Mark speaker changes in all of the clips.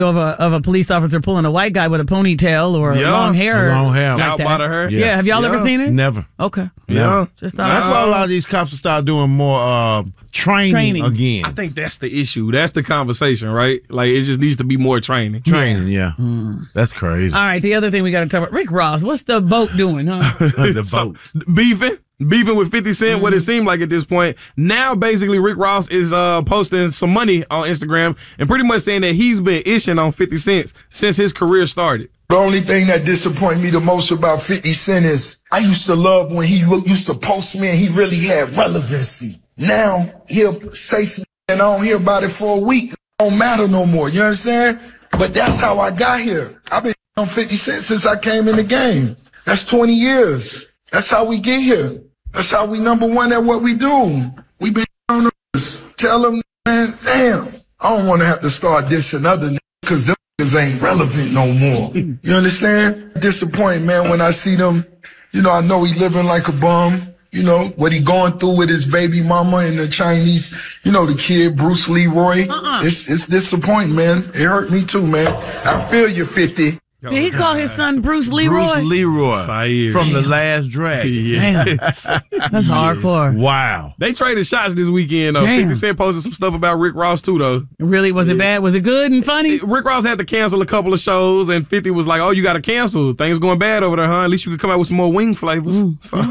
Speaker 1: of a police officer pulling a white guy with a ponytail or long hair.
Speaker 2: Long hair.
Speaker 1: Like
Speaker 3: Out
Speaker 1: that.
Speaker 3: by the hair.
Speaker 1: Yeah. Have y'all ever seen it?
Speaker 2: Never.
Speaker 1: Okay.
Speaker 3: Yeah.
Speaker 1: Just thought
Speaker 2: That's why a lot of these cops will start doing more training again.
Speaker 3: I think that's the issue. That's the conversation, right? Like, it just needs to be more training.
Speaker 2: Yeah. That's crazy.
Speaker 1: All right, the other thing we got to talk about, Rick Ross, what's the boat doing, huh?
Speaker 2: The boat.
Speaker 3: Beefing with 50 Cent, what it seemed like at this point. Now, basically, Rick Ross is posting some money on Instagram and pretty much saying that he's been ishing on 50 Cent since his career started.
Speaker 4: The only thing that disappointed me the most about 50 Cent is I used to love when he used to post me and he really had relevancy. Now, he'll say something and I don't hear about it for a week. It don't matter no more, you understand? But that's how I got here. I've been on 50 Cent since I came in the game. That's 20 years. That's how we get here. That's how we number one at what we do. We been on this. Tell them, man, damn, I don't want to have to start dissing other niggas because them niggas ain't relevant no more. You understand? Disappointed, man, when I see them. You know, I know he living like a bum. You know, what he going through with his baby mama and the Chinese, you know, the kid, Bruce Leroy. It's disappointing, man. It hurt me too, man. I feel you, 50.
Speaker 1: Did he call his son Bruce Leroy?
Speaker 2: Bruce Leroy
Speaker 3: Saeed.
Speaker 2: from The Last Dragon.
Speaker 3: Yes.
Speaker 1: That's hardcore.
Speaker 2: Wow.
Speaker 3: They traded shots this weekend, though.
Speaker 1: Damn.
Speaker 3: 50 Cent posted some stuff about Rick Ross, too, though.
Speaker 1: Really? Was it bad? Was it good and funny?
Speaker 3: Rick Ross had to cancel a couple of shows, and 50 was like, oh, you got to cancel. Things going bad over there, huh? At least you could come out with some more wing flavors. So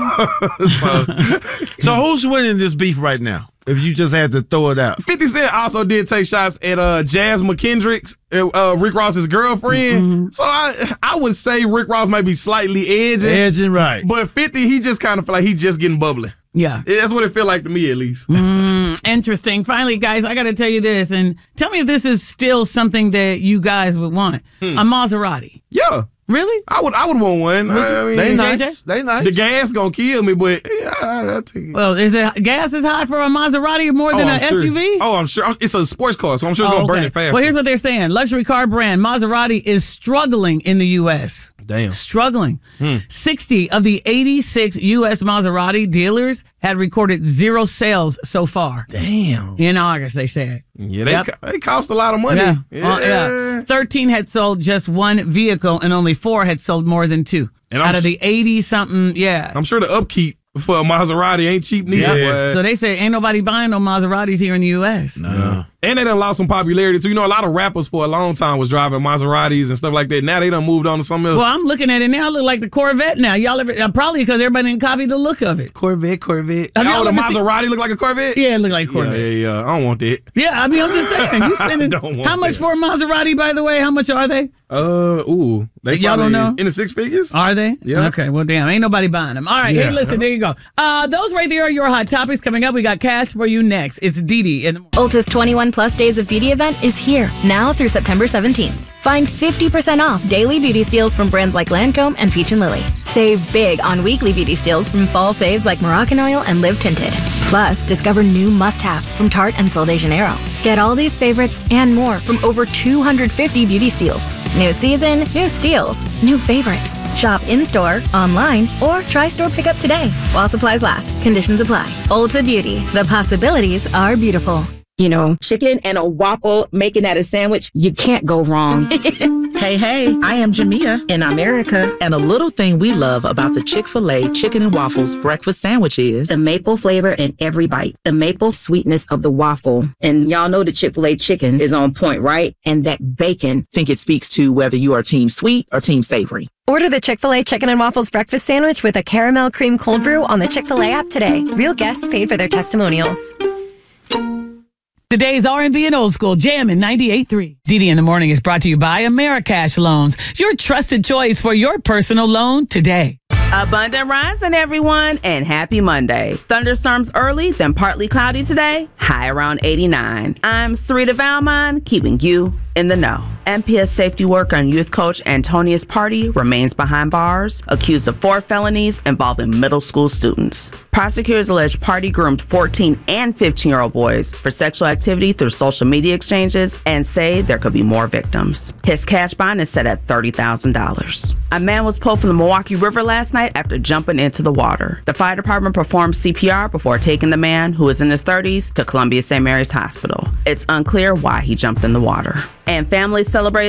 Speaker 2: who's winning this beef right now? If you just had to throw it out.
Speaker 3: 50 Cent also did take shots at Jazz McKendrick's, Rick Ross's girlfriend. So I would say Rick Ross might be slightly edging.
Speaker 2: Right.
Speaker 3: But 50, he just kind of feel like he just getting bubbly.
Speaker 1: Yeah.
Speaker 3: That's what it feel like to me, at least.
Speaker 1: Interesting. Finally, guys, I got to tell you this, and tell me if this is still something that you guys would want. A Maserati.
Speaker 3: Yeah.
Speaker 1: Really?
Speaker 3: I would want one. I mean,
Speaker 2: They
Speaker 1: JJ?
Speaker 2: nice. They nice.
Speaker 3: the gas gonna kill me, but yeah, I'll take it.
Speaker 1: Well, is the gas is high for a Maserati more than an
Speaker 3: I'm sure.
Speaker 1: SUV?
Speaker 3: Oh, I'm sure. It's a sports car, so I'm sure it's gonna burn it fast.
Speaker 1: Well, here's what they're saying. Luxury car brand Maserati is struggling in the U.S.
Speaker 3: Damn.
Speaker 1: Struggling. 60 of the 86 U.S. Maserati dealers had recorded 0 sales so far.
Speaker 3: Damn.
Speaker 1: In August, they said.
Speaker 3: Yeah, they cost a lot of money.
Speaker 1: Yeah. 13 had sold just 1 vehicle and only 4 had sold more than 2.
Speaker 3: And
Speaker 1: out of the 80-something,
Speaker 3: I'm sure the upkeep for a Maserati ain't cheap neither.
Speaker 1: Yeah. So they say ain't nobody buying no Maseratis here in the U.S.
Speaker 2: No.
Speaker 3: And they done lost some popularity too. You know, a lot of rappers for a long time was driving Maseratis and stuff like that. Now they done moved on to something else.
Speaker 1: Well, I'm looking at it now. I look like the Corvette now. Y'all ever, probably because everybody didn't copy the look of it.
Speaker 3: Corvette.
Speaker 1: Have y'all
Speaker 3: Oh, the
Speaker 1: ever
Speaker 3: Maserati look like a Corvette?
Speaker 1: Yeah, it looked like a Corvette.
Speaker 3: Yeah. I don't want that.
Speaker 1: Yeah, I mean, I'm just saying. You spending
Speaker 3: don't want
Speaker 1: how much
Speaker 3: that.
Speaker 1: for a Maserati, by the way? How much are they?
Speaker 3: They
Speaker 1: Y'all don't
Speaker 3: probably
Speaker 1: know?
Speaker 3: in the 6 figures?
Speaker 1: Are they?
Speaker 3: Yeah.
Speaker 1: Okay, well, damn. Ain't nobody buying them. All right, hey, listen, there you go. Those right there are your hot topics coming up. We got cash for you next. It's Didi in the morning.
Speaker 5: Ulta's 21 Plus Days of Beauty event is here, now through September 17th. Find 50% off daily beauty steals from brands like Lancome and Peach & Lily. Save big on weekly beauty steals from fall faves like Moroccan Oil and Live Tinted. Plus, discover new must-haves from Tarte and Sol de Janeiro. Get all these favorites and more from over 250 beauty steals. New season, new steals, new favorites. Shop in-store, online, or try store pickup today. While supplies last, conditions apply. Ulta Beauty, the possibilities are beautiful.
Speaker 6: You know, chicken and a waffle, making that a sandwich, you can't go wrong.
Speaker 7: Hey, I am Jamia in America, and a little thing we love about the Chick-fil-A Chicken and Waffles breakfast sandwich is
Speaker 6: the maple flavor in every bite, the maple sweetness of the waffle. And y'all know the Chick-fil-A chicken is on point, right? And that bacon.
Speaker 7: I think it speaks to whether you are team sweet or team savory.
Speaker 8: Order the Chick-fil-A Chicken and Waffles breakfast sandwich with a caramel cream cold brew on the Chick-fil-A app today. Real guests paid for their testimonials.
Speaker 1: Today's R&B and Old School Jam in 98.3. Didi in the Morning is brought to you by Americash Loans, your trusted choice for your personal loan today.
Speaker 9: Abundant rising, everyone, and happy Monday. Thunderstorms early, then partly cloudy today, high around 89. I'm Sarita Valmont, keeping you in the know. MPS safety worker and youth coach Antonius Party remains behind bars, accused of 4 felonies involving middle school students. Prosecutors allege Party groomed 14 and 15-year-old boys for sexual activity through social media exchanges and say there could be more victims. His cash bond is set at $30,000. A man was pulled from the Milwaukee River last night after jumping into the water. The fire department performed CPR before taking the man, who is in his 30s, to Columbia St. Mary's Hospital. It's unclear why he jumped in the water. And families celebrated